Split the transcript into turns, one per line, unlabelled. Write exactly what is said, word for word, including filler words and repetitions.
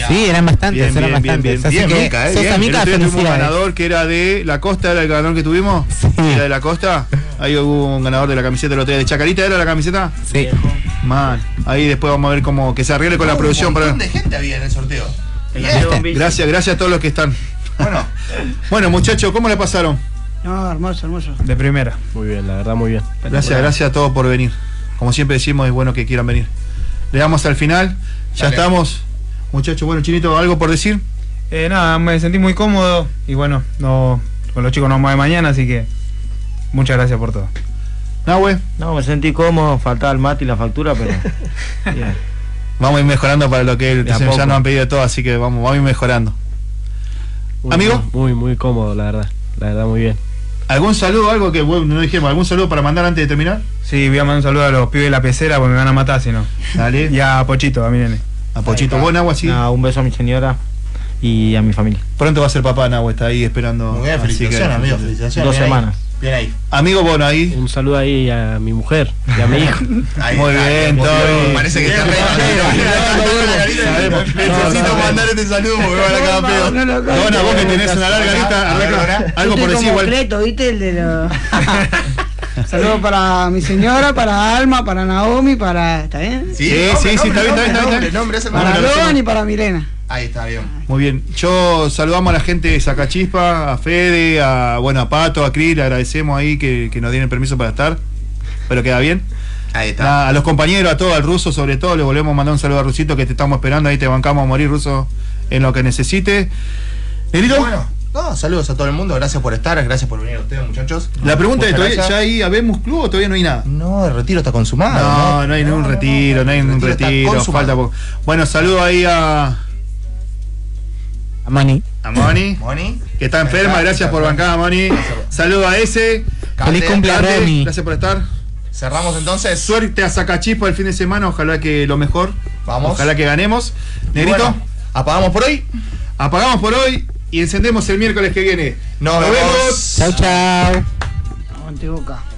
Sí, eran bastantes,
bien,
eran
bien,
bastantes.
bien, bien, bien, Mica, eh,
sos
bien.
amiga,
El otro día tuvimos un
felicidades.
ganador que era de la Costa, era el ganador que tuvimos.
Sí.
Era de la Costa. Ahí hubo un ganador de la camiseta del otro día. ¿De Chacarita era la camiseta?
Sí.
Man, ahí después vamos a ver cómo que se arregle con la producción.
Un
Para...
montón de gente había en el sorteo.
Gracias, gracias a todos los que están.
Bueno,
bueno muchachos, ¿cómo le pasaron?
No, hermoso, hermoso.
De primera.
Muy bien, la verdad, muy bien.
Gracias, gracias a todos por venir. Como siempre decimos, es bueno que quieran venir. Le damos al final. Ya
Dale.
estamos. Muchachos, bueno, Chinito, ¿algo por decir?
Eh, nada, me sentí muy cómodo y bueno, no, con los chicos nos vamos de mañana, así que muchas gracias por todo.
Nahue,
No, me sentí cómodo, faltaba el mate y la factura, pero bien.
vamos a ir mejorando para lo que
De a
ya
poco.
nos han pedido todo, así que vamos, vamos a ir mejorando.
Muy,
¿Amigo?
Muy, muy cómodo, la verdad. La verdad, muy bien.
¿Algún saludo, algo que bueno, no dijimos? ¿Algún saludo para mandar antes de terminar?
Sí, voy a mandar un saludo a los pibes de la pecera porque me van a matar si no.
Dale.
Y a Pochito, a mi nene.
A Pochito, vos, Nahue, sí.
Nada, un beso a mi señora y a mi familia.
Pronto va a ser papá, Nahue, está ahí esperando.
muy bien,
así que-
felicitaciones, amigo, felicitaciones.
Dos
Bien ahí.
semanas.
Bien ahí.
Amigo, bueno, ahí.
Un saludo ahí a mi mujer y a mi hijo.
Ahí
Muy
está,
bien,
muy
todo
bien.
bien.
Parece que está re.
Sabemos.
Necesito mandar este saludo porque me van a quedar pedo.
No, no, no,
Dona, vos que tenés una larga lista,
A ver,
arranca.
Dona.
Algo por
Estoy
decir
como
igual.
Cleto, ¿viste? El de los... Saludos para mi señora, para Alma, para Naomi, para... ¿Está bien?
Sí, sí, sí, está bien, está bien, está bien.
Nombre, nombre, ese
Para
nombre.
Logan y para Milena.
Ahí está, bien.
Muy bien. Yo saludamos a la gente de Sacachispa, a Fede, a bueno a Pato, a Cris, le agradecemos ahí que, que nos dieron el permiso para estar. Pero queda bien.
Ahí está.
Nada, a los compañeros, a todos, al Ruso sobre todo, le volvemos a mandar un saludo a Rusito que te estamos esperando, ahí te bancamos a morir, Ruso, en lo que necesite. Negrito,
Bueno, no, saludos a todo el mundo, gracias por estar, gracias por venir a ustedes, muchachos.
la pregunta es,
Muchas
¿todavía,
gracias.
¿ya ahí habemos club o todavía no hay nada?
No, el retiro está consumado.
No, no hay ningún retiro, no hay ningún
El está
retiro,
consumado.
falta poco. Bueno, saludo ahí a,
A Mani.
a Moni,
Moni.
que está enferma,
Está-
gracias
está
por
enferma.
bancar a Moni. Saludo a ese.
Feliz cumple a
Cande,
Remy.
gracias por estar.
Cerramos entonces.
Suerte a Sacachispa el fin de semana, ojalá que lo mejor.
Vamos.
Ojalá que ganemos.
Y
Negrito,
bueno, apagamos por hoy.
apagamos por hoy y encendemos el miércoles que viene.
Nos vemos.
vemos.
Chau, chau.
Aguante Boca.